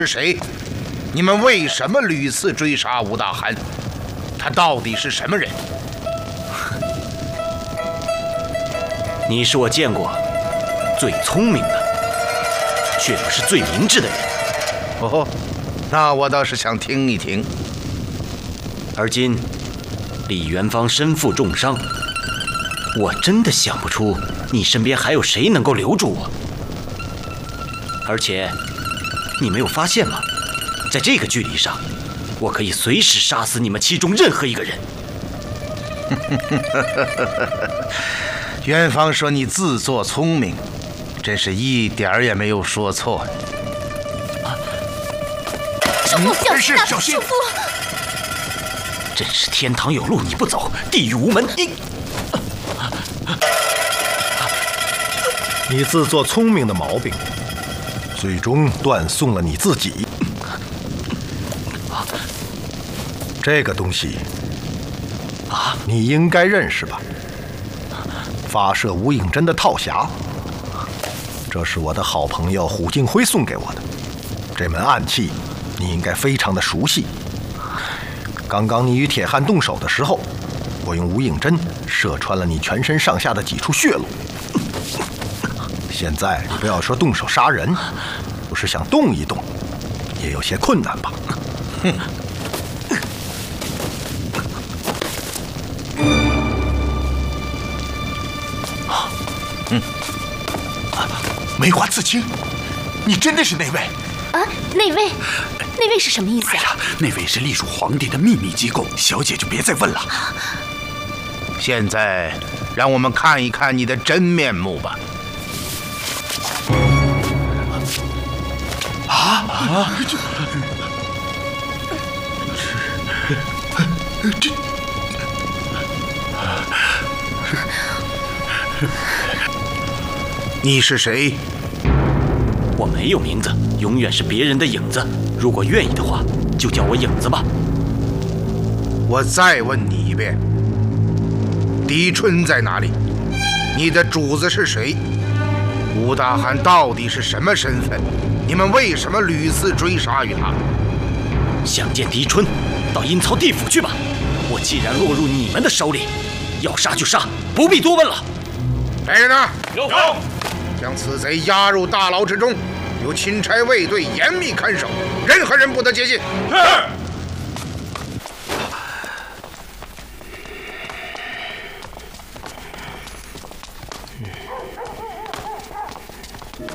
是谁？你们为什么屡次追杀吴大汗？他到底是什么人？ 你是我见过最聪明的，却不是最明智的人。 哦，那我倒是想听一听。 而今李元芳身负重伤，我真的想不出你身边还有谁能够留住我。而且，你没有发现吗？在这个距离上，我可以随时杀死你们其中任何一个人。 元芳说你自作聪明，真是一点儿也没有说错。 师父，小心啊！师父， 真是天堂有路你不走，地狱无门你自作聪明的毛病，最终断送了你自己。这个东西，你应该认识吧？发射无影针的套匣，这是我的好朋友虎敬辉送给我的。这门暗器，你应该非常的熟悉。刚刚你与铁汉动手的时候，我用无影针射穿了你全身上下的几处血路。现在你不要说动手杀人，就是想动一动，也有些困难吧？哼！ 梅花刺青，你真的是那位？ 啊，那位是什么意思啊？ 哎呀，那位是隶属皇帝的秘密机构，小姐就别再问了。 现在，让我们看一看你的真面目吧。你是谁？ 我没有名字，永远是别人的影子。如果愿意的话，就叫我影子吧。 我再问你一遍，狄春在哪里？你的主子是谁？吴大汗到底是什么身份？你们为什么屡次追杀于他？ 想见狄春，到阴曹地府去吧。我既然落入你们的手里，要杀就杀，不必多问了。 来人呐！ 有。 将此贼押入大牢之中，由钦差卫队严密看守，任何人不得接近。 是。